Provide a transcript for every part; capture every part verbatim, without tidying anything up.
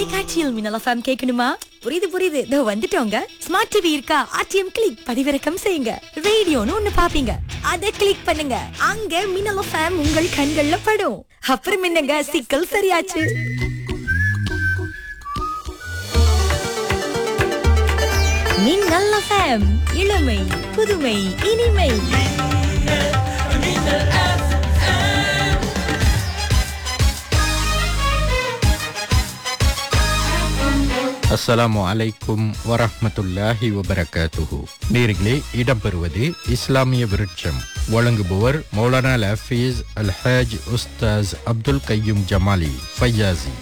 தொலைக்காட்சியில் மின்னல் எஃப்எம் கேட்கணுமா? புரியுது புரியுது, இதோ வந்துட்டோங்க. ஸ்மார்ட் டிவி இருக்கா? ஆர்டிஎம் கிளிக் பதிவிறக்கம் செய்யுங்க. ரேடியோன்னு ஒண்ணு பாப்பீங்க, அதை கிளிக் பண்ணுங்க. அங்க மின்னல் எஃப்எம் உங்கள் கண்கள்ல படும். அப்புறம் என்னங்க, சிக்கல் சரியாச்சு. மின்னல் எஃப்எம், இளமை புதுமை இனிமை. அஸ்ஸலாமு அலைக்கும் வரஹ்மத்துல்லாஹி வபரகாத்துஹு. நேர்களே, இடம்பெறுவது இஸ்லாமிய விருட்சம். வழங்குபவர் மௌலானா ஹஃபீஸ் அல் ஹாஜ் உஸ்தாஸ் அப்துல் கையூம் ஜமாலி ஃபையாசி.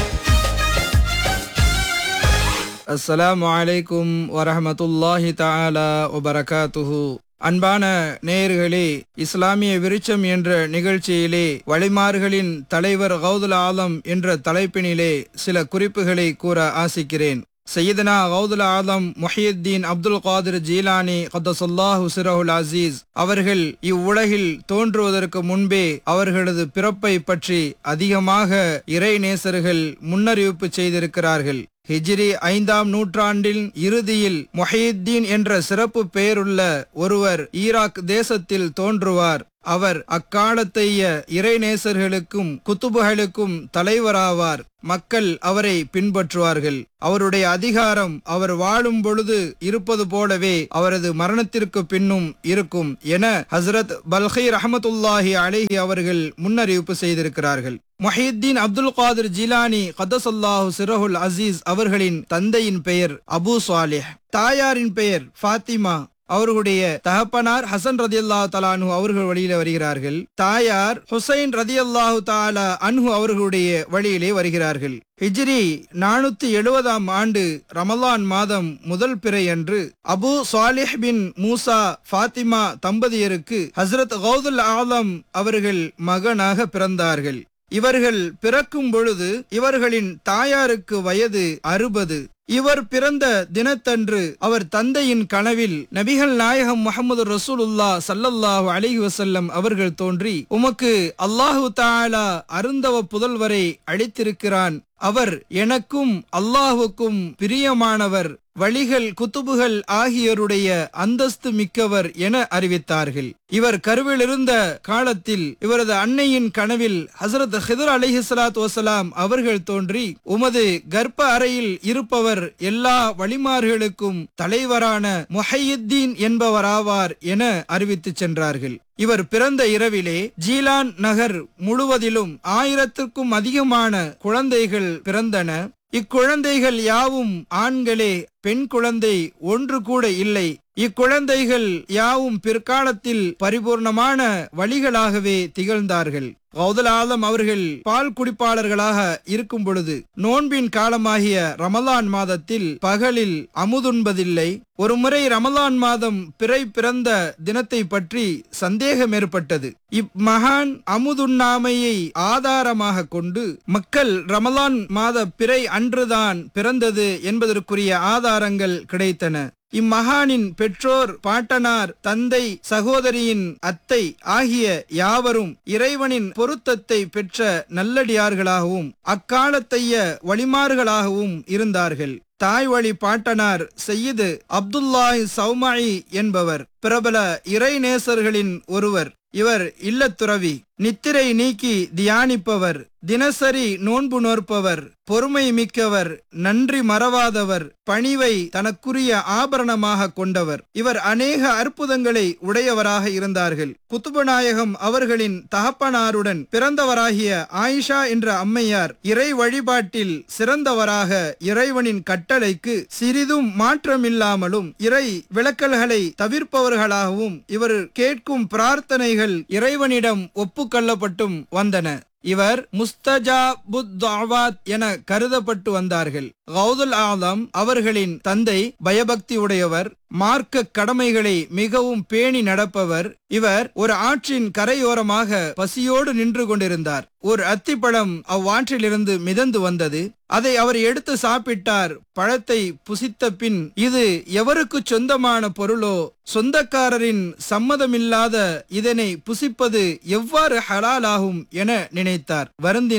அஸ்ஸலாமு அலைக்கும் வரஹ்மத்துல்லாஹி தஆலா வபரகாத்துஹு. அன்பான நேயர்களே, இஸ்லாமிய விருட்சம் என்ற நிகழ்ச்சியிலே வழிமார்களின் தலைவர் கௌதுல் ஆலம் என்ற தலைப்பினிலே சில குறிப்புகளை கூற ஆசிக்கிறேன். சையதுனா கௌதுல் ஆலம் முஹியுத்தீன் அப்துல் காதிர் ஜீலானி கத்தஸல்லாஹு சிரஹுல் அசீஸ் அவர்கள் இவ்வுலகில் தோன்றுவதற்கு முன்பே அவர்களது பிறப்பை பற்றி அதிகமாக இறை நேசர்கள் முன்னறிவிப்பு செய்திருக்கிறார்கள். ஹிஜ்ரி ஐந்தாம் நூற்றாண்டின் இறுதியில் முஹியுத்தீன் என்ற சிறப்பு பெயருள்ள ஒருவர் ஈராக் தேசத்தில் தோன்றுவார். அவர் அக்காலத்தைய இறைநேசர்களுக்கும் குத்துபுகளுக்கும் தலைவராவார். மக்கள் அவரை பின்பற்றுவார்கள். அவருடைய அதிகாரம் அவர் வாழும் பொழுது இருப்பது போலவே அவரது மரணத்திற்கு பின்னும் இருக்கும் என ஹஸ்ரத் பல்கி ரஹமத்துல்லாஹி அலைஹி அவர்கள் முன்னறிவிப்பு செய்திருக்கிறார்கள். முஹியுத்தீன் அப்துல் காதிர் ஜிலானி கத்தஸல்லாஹு சிரஹுல் அசீஸ் அவர்களின் தந்தையின் பெயர் அபு சாலிஹ், தாயாரின் பெயர் ஃபாத்திமா. அவர்களுடைய தகப்பனார் ஹசன் ரதியல்லாஹு தஆலா அன்ஹு அவர்கள் வழியில வருகிறார்கள். தாயார் ஹுசைன் ரதியல்லாஹு தஆலா அன்ஹு அவர்களுடைய வழியிலே வருகிறார்கள். ஹிஜ்ரி நானூத்தி எழுபதாம் ஆண்டு ரமலான் மாதம் முதல் பிறை அன்று அபு சாலிஹ் பின் மூசா ஃபாத்திமா தம்பதியருக்கு ஹஸ்ரத் கௌதுல் ஆலம் அவர்கள் மகனாக பிறந்தார்கள். இவர்கள் பிறக்கும் பொழுது இவர்களின் தாயாருக்கு வயது அறுபது. இவர் பிறந்த தினத்தன்று அவர் தந்தையின் கனவில் நபிகள் நாயகம் முஹம்மது ரசூலுல்லாஹ் ஸல்லல்லாஹு அலைஹி வஸல்லம் அவர்கள் தோன்றி, உமக்கு அல்லாஹு தஆலா அருந்தவ புதல்வரை அளித்திருக்கிறான். அவர் எனக்கும் அல்லாஹுக்கும் பிரியமானவர், வலிகள் குத்துபுகள் ஆகியோருடைய அந்தஸ்து மிக்கவர் என அறிவித்தார்கள். இவர் கருவிலிருந்த காலத்தில் இவரது அன்னையின் கனவில் ஹஸ்ரத் ஹிதர் அலைஹிஸ்ஸலாத்து வஸலாம் அவர்கள் தோன்றி, உமது கர்ப்ப அறையில் இருப்பவர் எல்லா வழிமார்களுக்கும் தலைவரான முஹியுத்தீன் என்பவராவார் என அறிவித்து சென்றார்கள். இவர் பிறந்த இரவிலே ஜீலான் நகர் முழுவதிலும் ஆயிரத்திற்கும் அதிகமான குழந்தைகள் பிறந்தன. இக்குழந்தைகள் யாவும் ஆண்களே, பெண் குழந்தை ஒன்று கூட இல்லை. இக்குழந்தைகள் யாவும் பிற்காலத்தில் பரிபூர்ணமான வழிகளாகவே திகழ்ந்தார்கள். கௌதுல் ஆலம் அவர்கள் பால் குடிப்பாளர்களாக இருக்கும் பொழுது நோன்பின் காலமாகிய ரமலான் மாதத்தில் பகலில் அமுதுண்பதில்லை. ஒரு முறை ரமலான் மாதம் பிறை பிறந்த தினத்தை பற்றி சந்தேகம் ஏற்பட்டது. இம்மகான் அமுதுண்ணாமையை ஆதாரமாக கொண்டு மக்கள் ரமலான் மாத பிறை அன்றுதான் பிறந்தது என்பதற்குரிய ஆதாரங்கள் கிடைத்தன. இம்மகானின் பெற்றோர், பாட்டனார், தந்தை, சகோதரியின் அத்தை ஆகிய யாவரும் இறைவனின் பொருத்தத்தை பெற்ற நல்லடியார்களாகவும் அக்காலத்தைய வழிமார்களாகவும் இருந்தார்கள். தாய் வழி பாட்டனார் சையீது அப்துல்லாஹி சௌமாயி என்பவர் பிரபல இறைநேசர்களின் ஒருவர். இவர் இல்லத்துறவி, நித்திரை நீக்கி தியானிப்பவர், தினசரி நோன்பு நோற்பவர், பொறுமை மிக்கவர், நன்றி மறவாதவர், பணிவை தனக்குரிய ஆபரணமாக கொண்டவர். இவர் அநேக அற்புதங்களை உடையவராக இருந்தார்கள். குத்துபு நாயகம் அவர்களின் தகப்பனாருடன் பிறந்தவராகிய ஆயிஷா என்ற அம்மையார் இறை வழிபாட்டில் சிறந்தவராக இறைவனின் கட்டளைக்கு சிறிதும் மாற்றமில்லாமலும் இறை விளக்கல்களை தவிர்ப்பவர்களாகவும் இவர் கேட்கும் பிரார்த்தனைகள் இறைவனிடம் ஒப்புக்கொள்ளப்பட்டும் வந்தன. இவர் முஸ்தஜாபுத் துஆவாத் என கருதப்பட்டு வந்தார்கள். கௌதுல் ஆலம் அவர்களின் தந்தை பயபக்தி உடையவர், மார்க்க கடமைகளை மிகவும் பேணி நடப்பவர். இவர் ஒரு ஆற்றின் கரையோரமாக பசியோடு நின்று கொண்டிருந்தார். ஒரு அத்திப்பழம் அவ்வாற்றிலிருந்து மிதந்து வந்தது. அதை அவர் எடுத்து சாப்பிட்டார். பழத்தை புசித்த பின், இது எவருக்கு சொந்தமான பொருளோ, சொந்தக்காரரின் சம்மதமில்லாத இதனை புசிப்பது எவ்வாறு ஹலாலாகும் என நினைத்தார். வருந்தினார்.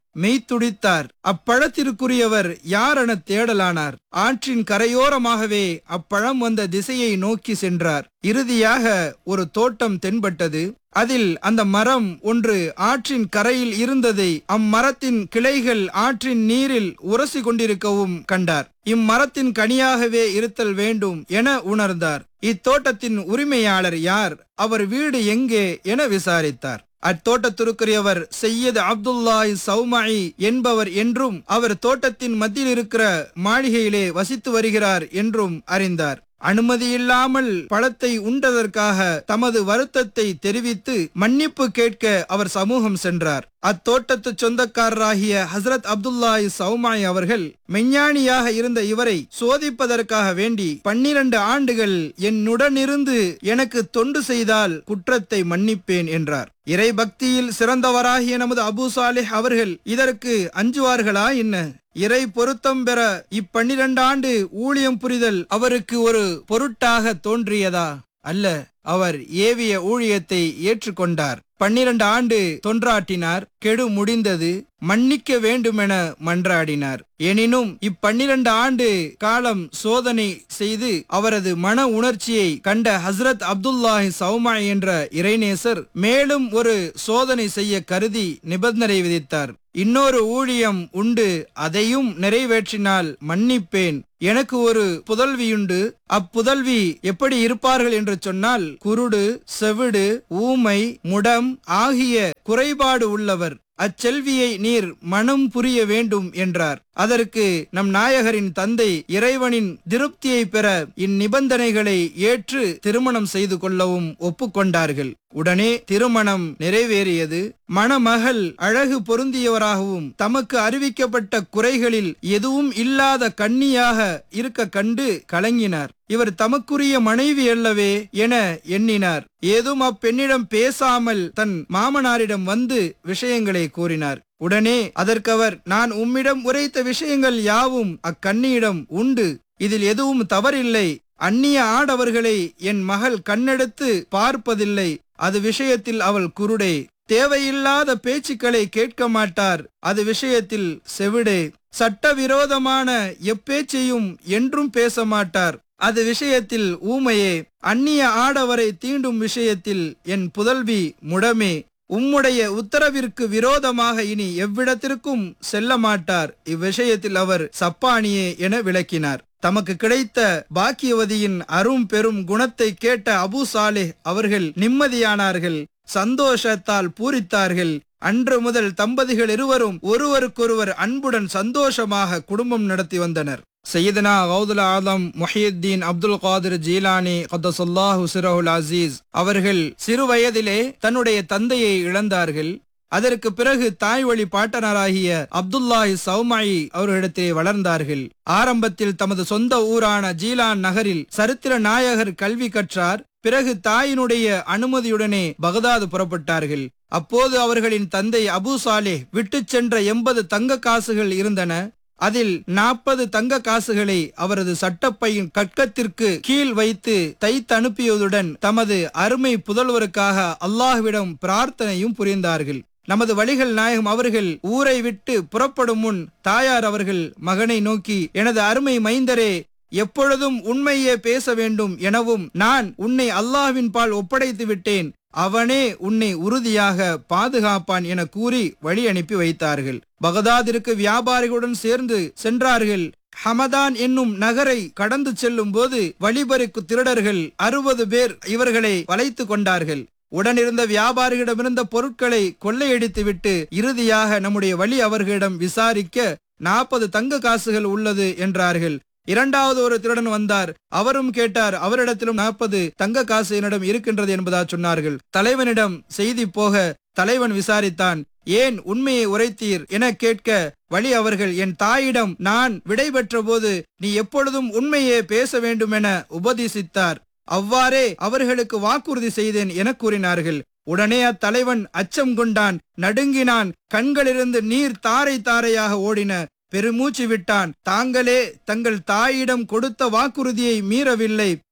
மெய்த்துடித்தார். அப்பழத்திற்குரியவர் யார் என தேடலானார். ஆற்றின் கரையோரமாகவே அப்பழம் வந்த திசையை நோக்கி சென்றார். இறுதியாக ஒரு தோட்டம் தென்பட்டது. அதில் அந்த மரம் ஒன்று ஆற்றின் கரையில் இருந்ததை அம்மரத்தின் கிளைகள் ஆற்றின் நீரில் உரசி கொண்டிருக்கவும் கண்டார். இம்மரத்தின் கனியாகவே இருத்தல் வேண்டும் என உணர்ந்தார். இத்தோட்டத்தின் உரிமையாளர் யார், அவர் வீடு எங்கே என விசாரித்தார். அத்தோட்டத்திற்குரியவர் செய்யது அப்துல்லாஹி சௌமாயி என்பவர் என்றும் அவர் தோட்டத்தின் மத்தியில் இருக்கிற மாளிகையிலே வசித்து வருகிறார் என்றும் அறிந்தார். அனுமதியில்லாமல் பழத்தை உண்டதற்காக தமது வருத்தத்தை தெரிவித்து மன்னிப்பு கேட்க அவர் சமூகம் சென்றார். அத்தோட்டத்து சொந்தக்காரராகிய ஹசரத் அப்துல்லாஹி சௌமாய் அவர்கள் மெஞ்ஞானியாக இருந்த இவரை சோதிப்பதற்காக வேண்டி பன்னிரண்டு ஆண்டுகள் என்னுடனிருந்து எனக்கு தொண்டு செய்தால் குற்றத்தை மன்னிப்பேன் என்றார். இறை பக்தியில் சிறந்தவராகிய நமது அபூ சாலிஹ் அவர்கள் இதற்கு அஞ்சுவார்களா என்ன? இறை பொருத்தம் பெற இப்பன்னிரண்டு ஆண்டு ஊழியம் புரிதல் அவருக்கு ஒரு பொருட்டாக தோன்றியதா? அல்ல, அவர் ஏவிய ஊழியத்தை ஏற்றுக்கொண்டார். பன்னிரண்டு ஆண்டு தொன்றாட்டினார். கெடு முடிந்தது. மன்னிக்க வேண்டுமென மன்றாடினார். எனினும் இப்பன்னிரண்டு ஆண்டு காலம் சோதனை செய்து அவரது மன உணர்ச்சியை கண்ட ஹஸ்ரத் அப்துல்லாஹி சௌமாய் என்ற இறைநேசர் மேலும் ஒரு சோதனை செய்ய கருதி நிபந்தனை விதித்தார். இன்னொரு ஊழியம் உண்டு, அதையும் நிறைவேற்றினால் மன்னிப்பேன். எனக்கு ஒரு புதல்வியுண்டு. அப்புதல்வி எப்படி இருப்பார்கள் என்று சொன்னால், குருடு, செவிடு, ஊமை, முடம் ஆகிய குறைபாடு உள்ளவர். அச்செல்வியை நீர் மனம் புரிய வேண்டும் என்றார். அதற்கு நம் நாயகரின் தந்தை இறைவனின் திருப்தியை பெற இந்நிபந்தனைகளை ஏற்று திருமணம் செய்து கொள்ளவும் ஒப்புக்கொண்டார்கள். உடனே திருமணம் நிறைவேறியது. மணமகள் அழகு பொருந்தியவராகவும் தமக்கு அறிவிக்கப்பட்ட குறைகளில் எதுவும் இல்லாத கன்னியாக இருக்க கண்டு கலங்கினார். இவர் தமக்குரிய மனைவி அல்லவே என எண்ணினார். ஏதும் அப்பெண்ணிடம் பேசாமல் தன் மாமனாரிடம் வந்து விஷயங்களை கூறினார். உடனே அதற்கவர், நான் உம்மிடம் உரைத்த விஷயங்கள் யாவும் அக்கன்னியிடம் உண்டு, இதில் எதுவும் தவறில்லை. அந்நிய ஆடவர்களை என் மகள் கண்ணெடுத்து பார்ப்பதில்லை. அது விஷயத்தில் அவள் குருடே. தேவையில்லாத பேச்சுக்களை கேட்க மாட்டார். அது விஷயத்தில் செவிடே. சட்டவிரோதமான எப்பேச்சையும் என்றும் பேச மாட்டார். அது விஷயத்தில் ஊமையே. அந்நிய ஆடவரை தீண்டும் விஷயத்தில் என் புதல்வி முடமே. உம்முடைய உத்தரவிற்கு விரோதமாக இனி எவ்விடத்திற்கும் செல்ல மாட்டார். இவ்விஷயத்தில் அவர் சப்பானியே என விளக்கினார். தமக்கு கிடைத்த பாக்கியவதியின் அரும் பெரும் குணத்தை கேட்ட அபூ சாலிஹ் அவர்கள் நிம்மதியானார்கள், சந்தோஷத்தால் பூரித்தார்கள். அன்று முதல் தம்பதிகள் இருவரும் ஒருவருக்கொருவர் அன்புடன் சந்தோஷமாக குடும்பம் நடத்தி வந்தனர். சையதுனா கௌதுல் ஆலம் முஹியுத்தீன் அப்துல் காதிர் ஜீலானி கத்தஸல்லாஹு சிரஹுல் அசீஸ் அவர்கள் சிறு வயதிலே தன்னுடைய தந்தையை இழந்தார்கள். அதற்கு பிறகு தாய் வழி பாட்டனராகிய அப்துல்லாஹி சௌமாயி அவர்களிடத்திலே வளர்ந்தார்கள். ஆரம்பத்தில் தமது சொந்த ஊரான ஜீலான் நகரில் சரித்திர நாயகர் கல்வி கற்றார். பிறகு தாயினுடைய அனுமதியுடனே பகதாது புறப்பட்டார்கள். அப்போது அவர்களின் தந்தை அபூ சாலிஹ் விட்டு சென்ற எண்பது தங்க காசுகள் இருந்தன. அதில் நாற்பது தங்க காசுகளை அவரது சட்டப்பையின் கட்கத்திற்கு கீழ் வைத்து தைத்து அனுப்பியதுடன் தமது அருமை புதல்வருக்காக அல்லாஹ்விடம் பிரார்த்தனையும் புரிந்தார்கள். நமது வழிகள் நாயகம் அவர்கள் ஊரை விட்டு புறப்படும் முன் தாயார் அவர்கள் மகனை நோக்கி, எனது அருமை மைந்தரே, எப்பொழுதும் உண்மையே பேச வேண்டும் எனவும் நான் உன்னை அல்லாஹ்வின் பால் ஒப்படைத்து விட்டேன், அவனே உன்னை உறுதியாக பாதுகாப்பான் என கூறி வழி அனுப்பி வைத்தார்கள். பகதாதிற்கு வியாபாரிகளுடன் சேர்ந்து சென்றார்கள். ஹமதான் என்னும் நகரை கடந்து செல்லும் போது வழிபறிக்கு திருடர்கள் அறுபது பேர் இவர்களை வளைத்து கொண்டார்கள். உடனிருந்த வியாபாரிகளிடமிருந்த பொருட்களை கொள்ளையடித்துவிட்டு இறுதியாக நம்முடைய வழி அவர்களிடம் விசாரிக்க நாற்பது தங்க காசுகள் உள்ளது என்றார்கள். இரண்டாவது ஒரு திருடன் வந்தார். அவரும் கேட்டார். அவரிடத்திலும் நாற்பது தங்க காசு என்னிடம் இருக்கின்றது என்பதா சொன்னார்கள். தலைவனிடம் செய்தி போக தலைவன் விசாரித்தான். ஏன் உண்மையை உரைத்தீர் என கேட்க வழி அவர்கள், என் தாயிடம் நான் விடை பெற்ற போது நீ எப்பொழுதும் உண்மையே பேச வேண்டும் என உபதேசித்தார். அவ்வாறே அவர்களுக்கு வாக்குறுதி செய்தேன் என கூறினார்கள். உடனே அத்தலைவன் அச்சம் கொண்டான், நடுங்கினான். கண்களிலிருந்து நீர் தாரை தாரையாக ஓடின. பெருமூச்சு விட்டான். தாங்களே தங்கள் தாயிடம் கொடுத்த வாக்குறுதியை மீறவில்லை,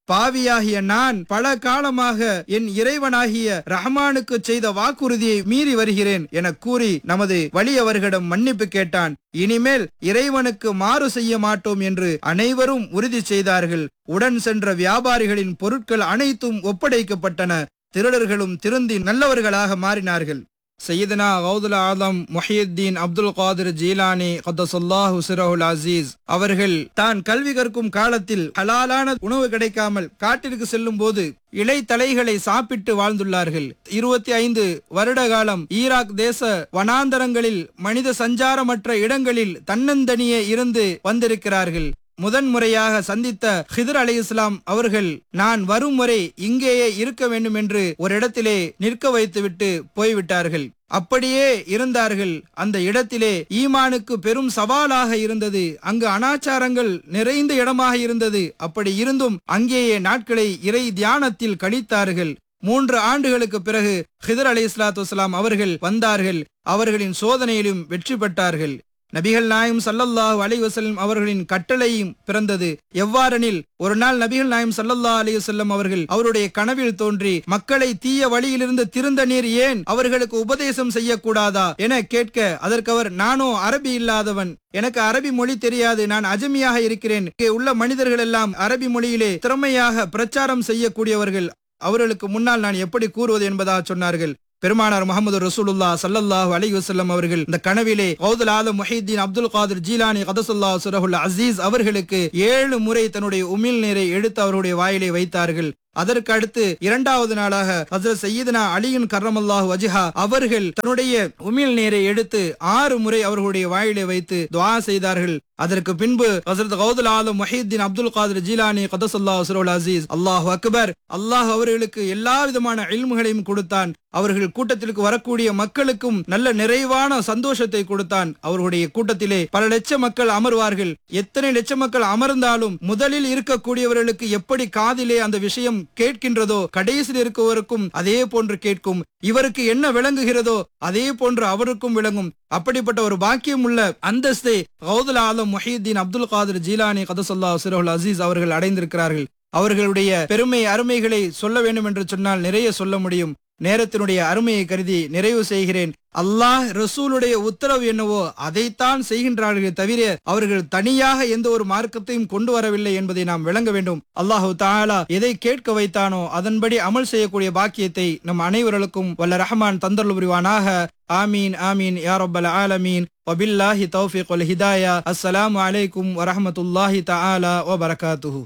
பாவியாகிய நான் பல காலமாக என் இறைவனாகிய ரஹ்மானுக்கு செய்த வாக்குறுதியை மீறி வருகிறேன் என கூறி நமது வலியவர்களிடம் மன்னிப்பு கேட்டான். இனிமேல் இறைவனுக்கு மாறு செய்ய மாட்டோம் என்று அனைவரும் உறுதி செய்தார்கள். உடன் சென்ற வியாபாரிகளின் பொருட்கள் அனைத்தும் ஒப்படைக்கப்பட்டன. திருடர்களும் திருந்தி நல்லவர்களாக மாறினார்கள். சையதுனா கௌதுல் ஆலம் முஹியுத்தீன் அப்துல் காதிர் ஜீலானி கத்தஸல்லாஹு சிரஹுல் அசீஸ் அவர்கள் தான் கல்வி கற்கும் காலத்தில் ஹலாலான உணவு கிடைக்காமல் காட்டிற்கு செல்லும் போது இலை தலைகளை சாப்பிட்டு வாழ்ந்துள்ளார்கள். இருபத்தி ஐந்து வருட காலம் ஈராக் தேச வனாந்தரங்களில் மனித சஞ்சாரமற்ற இடங்களில் தன்னந்தனியே இருந்து வந்திருக்கிறார்கள். முதன் முறையாக சந்தித்த ஹிதர் அலை இஸ்லாம் அவர்கள் நான் வரும் வரை இங்கேயே இருக்க வேண்டும் என்று ஒரு இடத்திலே நிற்க வைத்துவிட்டு போய்விட்டார்கள். அப்படியே இருந்தார்கள். அந்த இடத்திலே ஈமானுக்கு பெரும் சவாலாக இருந்தது. அங்கு அனாச்சாரங்கள் நிறைந்த இடமாக இருந்தது. அப்படி இருந்தும் அங்கேயே நாட்களை இறை தியானத்தில் கழித்தார்கள். மூன்று ஆண்டுகளுக்கு பிறகு ஹிதர் அலை இஸ்லாத்து வஸ்ஸலாம் அவர்கள் வந்தார்கள். அவர்களின் சோதனையிலும் வெற்றி பெற்றார்கள். நபிகள் நாயம் ஸல்லல்லாஹு அலைஹி வஸல்லம் அவர்களின் கட்டளையும் பிறந்தது. எவ்வாறெனில் ஒரு நாள் நபிகள் நாயம் ஸல்லல்லாஹு அலைஹி வஸல்லம் அவர்கள் அவருடைய கனவில் தோன்றி மக்களை தீய வழியிலிருந்து திருந்த நீர் ஏன் அவர்களுக்கு உபதேசம் செய்யக்கூடாதா என கேட்க, அதற்கு அவர் நானோ அரபி இல்லாதவன், எனக்கு அரபி மொழி தெரியாது, நான் அஜமியாக இருக்கிறேன். இங்கே உள்ள மனிதர்கள் எல்லாம் அரபி மொழியிலே திறமையாக பிரச்சாரம் செய்யக்கூடியவர்கள், அவர்களுக்கு முன்னால் நான் எப்படி கூறுவது என்பதாக சொன்னார்கள். பெருமானார் முஹம்மது ரசூலுல்லாஹ் ஸல்லல்லாஹு அலைஹி வஸல்லம் அவர்கள் இந்த கனவிலே கௌதுல் ஆலம் முஹியுத்தீன் அப்துல் காதிர் ஜீலானி கதஸல்லாஹு சிரஹுல் அசீஸ் அவர்களுக்கு ஏழு முறை தன்னுடைய உமிழ் நீரை எடுத்து அவருடைய வாயிலே வைத்தார்கள். அதற்கு அடுத்து இரண்டாவது நாளாக ஹஜ்ரத் சையதுனா அலியின் கர்ரமல்லாஹு வஜ்ஹா அவர்கள் தன்னுடைய உமிழ் நீரை எடுத்து ஆறு முறை அவர்களுடைய வாயிலே வைத்து துஆ செய்தார்கள். அதற்கு பின்பு ஹஜ்ரத் கௌதுல் ஆலம் முஹியுத்தீன் அப்துல் காதிர் ஜீலானி கதஸல்லாஹு சிரஹுல் அசீஸ் அல்லாஹு அக்பர், அல்லாஹ் அவர்களுக்கு எல்லா விதமான இல்முகளையும் கொடுத்தான். அவர்கள் கூட்டத்திற்கு வரக்கூடிய மக்களுக்கும் நல்ல நிறைவான சந்தோஷத்தை கொடுத்தான். அவர்களுடைய கூட்டத்திலே பல லட்சம் மக்கள் அமர்வார்கள். எத்தனை லட்சம் மக்கள் அமர்ந்தாலும் முதலில் இருக்கக்கூடியவர்களுக்கு எப்படி காதிலே அந்த விஷயம் கேட்கின்றதோ கடைசியில் இருக்கவருக்கும் அதே போன்று கேட்கும். இவருக்கு என்ன விளங்குகிறதோ அதே போன்று அவருக்கும் விளங்கும். அப்படிப்பட்ட ஒரு பாக்கியம் உள்ள அந்தஸ்தை கௌதுல் ஆலம் முஹியுத்தீன் அப்துல் காதிர் ஜீலானி கதஸல்லாஹு சிரஹுல் அசீஸ் அவர்கள் அடைந்திருக்கிறார்கள். அவர்களுடைய பெருமை அருமைகளை சொல்ல வேண்டும் என்று சொன்னால் நிறைய சொல்ல முடியும். நேரத்தினுடைய அருமையை கருதி நிறைவு செய்கிறேன். அல்லாஹ் ரசூலுடைய உத்தரவு என்னவோ அதைத்தான் செய்கின்றார்கள் தவிர அவர்கள் தனியாக எந்த ஒரு மார்க்கத்தையும் கொண்டு வரவில்லை என்பதை நாம் விளங்க வேண்டும். அல்லாஹு தஆலா எதை கேட்க வைத்தானோ அதன்படி அமல் செய்யக்கூடிய பாக்கியத்தை நம் அனைவர்களுக்கும் வல்ல ரஹ்மான் தந்தருள் புரிவானாக. ஆமீன் ஆமீன் யா ரப்பல் ஆலமீன். வபில்லாஹி தௌஃபீக் வல் ஹிதாயா. அஸ்ஸலாமு அலைக்கும் வரஹ்மத்துல்லாஹி தஆலா வ பரகாத்துஹு.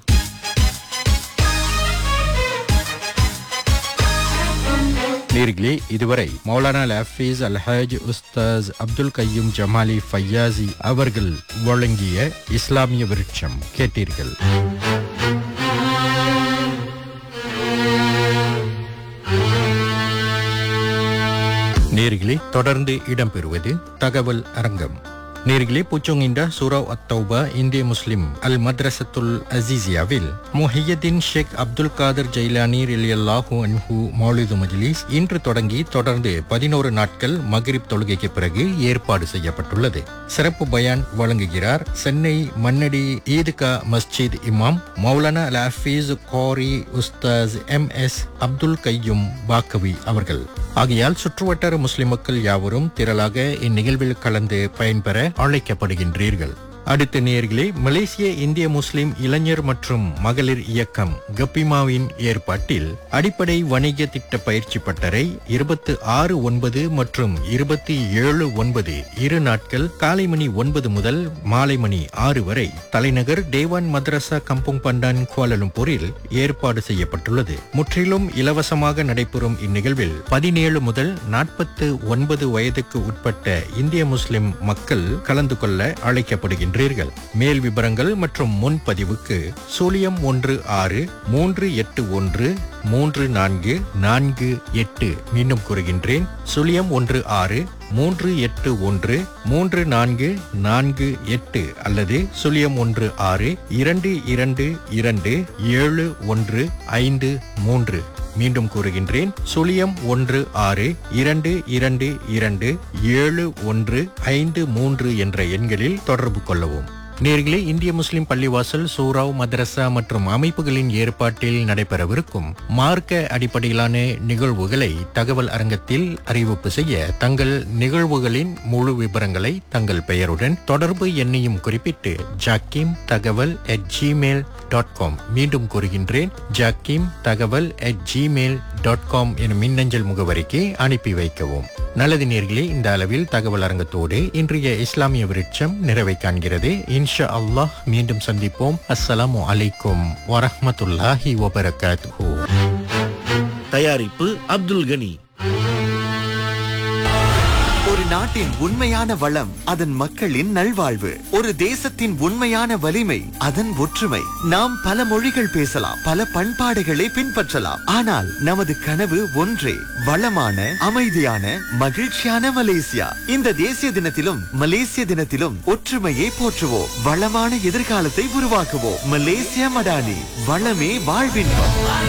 நேர்களே, இதுவரை மௌலானா ஹஃபீஸ் அல்ஹாஜ் உஸ்தாஸ் அப்துல் கையூம் ஜமாலி ஃபையாசி அவர்கள் வழங்கிய இஸ்லாமிய விருட்சம் கேட்டீர்கள். நேர்களே, தொடர்ந்து இடம்பெறுவது தகவல் அரங்கம். நேர்களே, புச்சொங்கின்ற சூரா அத்தௌபா இந்திய முஸ்லிம் அல் மத்ரசத்துல் அசீசியாவில் முஹியுத்தீன் ஷேக் அப்துல் காதர் ஜைலானி ரலியல்லாஹு அன்ஹு மௌலிது மஜ்லிஸ் இன்று தொடங்கி தொடர்ந்து பதினோரு நாட்கள் மக்ரிப் தொழுகைக்கு பிறகு ஏற்பாடு செய்யப்பட்டுள்ளது. சிறப்பு பயான் வழங்குகிறார் சென்னை மன்னடி ஈத்கா மஸ்ஜித் இமாம் மௌலானா அல் ஹஃபீஸ் காரி உஸ்தாஸ் எம் எஸ் அப்துல் கையூம் பாக்கவி அவர்கள். ஆகையால் சுற்றுவட்டார முஸ்லிம் மக்கள் யாவரும் திரளாக இந்நிகழ்வில் கலந்து பயன்பெற அழைக்கப்படுகின்றீர்கள். அடுத்த நேயர்களே, மலேசிய இந்திய முஸ்லிம் இளைஞர் மற்றும் மகளிர் இயக்கம் கப்பிமாவின் ஏற்பாட்டில் அடிப்படை வணிக திட்ட பயிற்சி பட்டறை இருபத்தி ஆறு ஒன்பது மற்றும் இருபத்தி ஏழு ஒன்பது இரு நாட்கள் காலை மணி ஒன்பது முதல் மாலை மணி ஆறு வரை தலைநகர் டேவான் மദ്രസ கம்புங் பண்டான் குவாலலும்பூரில் ஏற்பாடு செய்யப்பட்டுள்ளது. முற்றிலும் இலவசமாக நடைபெறும் இந்நிகழ்வில் பதினேழு முதல் நாற்பத்து ஒன்பது வயதுக்கு உட்பட்ட இந்திய முஸ்லிம் மக்கள் கலந்து கொள்ள அழைக்கப்படுகின்றனர். மேல் விபரங்கள் மற்றும் முன்பதிவுக்கு சூலியம் ஒன்று ஆறு மூன்று எட்டு ஒன்று மூன்று நான்கு நான்கு எட்டு. மீண்டும் கூறுகின்றேன், சுழியம் ஒன்று ஆறு மூன்று எட்டு ஒன்று மூன்று நான்கு நான்கு எட்டு அல்லது சுழியம் ஒன்று ஆறு இரண்டு இரண்டு இரண்டு ஏழு ஒன்று ஐந்து மூன்று. மீண்டும் கூறுகின்றேன், சுழியம் ஒன்று ஆறு இரண்டு இரண்டு இரண்டு ஏழு ஒன்று ஐந்து மூன்று என்ற எண்களில் தொடர்பு கொள்ளவும். நேர்களே, இந்திய முஸ்லிம் பள்ளிவாசல், சூராவ் மதரசா மற்றும் அமைப்புகளின் ஏற்பாட்டில் நடைபெறவிருக்கும் மார்க்க அடிப்படையிலான நிகழ்வுகளை தகவல் அரங்கத்தில் அறிவிப்பு செய்ய தங்கள் நிகழ்வுகளின் முழு விவரங்களை தங்கள் பெயருடன் தொடர்பு எண்ணையும் குறிப்பிட்டு ஜாக்கிம் தகவல் அட் ஜிமெயில் டாட் காம் மீண்டும் கூறுகின்றேன், ஜாக்கிம் தகவல் அட் ஜிமெயில் டாட் காம் எனும் மின்னஞ்சல் முகவரிக்கு அனுப்பி வைக்கவும். நல்லது நேர்களே, இந்த அளவில் தகவல் அரங்கத்தோடு இன்றைய இஸ்லாமிய விருட்சம் நிறைவை காண்கிறது. இன்ஷா அல்லாஹ் மீண்டும் சந்திப்போம். அஸ்ஸலாமு அலைக்கும் வரஹ்மத்துல்லாஹி வபரகாத்துஹு. தயாரிப்பு அப்துல் கனி. ஒரு நாட்டின் உண்மையான வளம் அதன் மக்களின் நல்வாழ்வு. ஒரு தேசத்தின் உண்மையான வலிமை அதன் ஒற்றுமை. நாம் பல மொழிகள் பேசலாம், பல பண்பாடுகளை பின்பற்றலாம், ஆனால் நமது கனவு ஒன்றே, வளமான, அமைதியான, மகிழ்ச்சியான மலேசியா. இந்த தேசிய தினத்திலும் மலேசிய தினத்திலும் ஒற்றுமையை போற்றுவோம், வளமான எதிர்காலத்தை உருவாக்குவோம். மலேசியா மடானி, வளமே வாழ்வின்பம்.